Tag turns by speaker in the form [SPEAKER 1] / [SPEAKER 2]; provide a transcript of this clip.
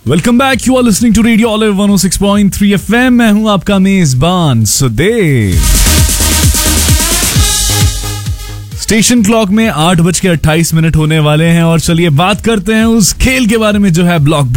[SPEAKER 1] Welcome back, you are listening to radio olive 106.3 FM। मैं हूं आपका मेजबान सुदेव। स्टेशन क्लॉक में 8:28 होने वाले हैं और चलिए बात करते हैं उस खेल के बारे में जो है ब्लॉक